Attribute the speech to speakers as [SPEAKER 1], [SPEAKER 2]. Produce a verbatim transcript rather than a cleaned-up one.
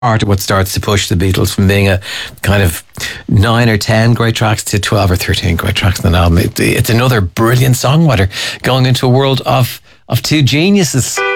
[SPEAKER 1] part of what starts to push the Beatles from being a kind of nine or ten great tracks to twelve or thirteen great tracks in an album. It, it's another brilliant songwriter going into a world of of two geniuses.